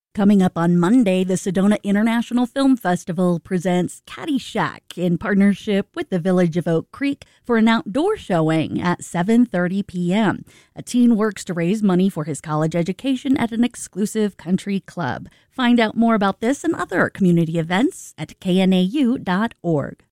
Coming up on Monday, the Sedona International Film Festival presents Caddyshack in partnership with the Village of Oak Creek for an outdoor showing at 7:30 p.m. A teen works to raise money for his college education at an exclusive country club. Find out more about this and other community events at knau.org.